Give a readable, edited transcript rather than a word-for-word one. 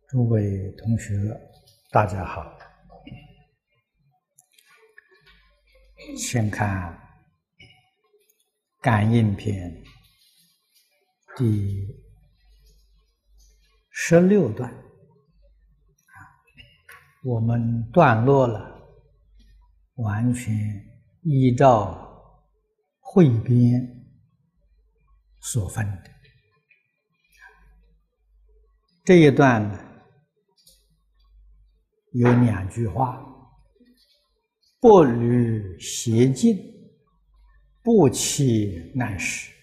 诸位同学，大家好。先看感应篇第16段，我们段落了，完全依照汇编所分的。这一段呢，有2句话：不履邪径，不期难事。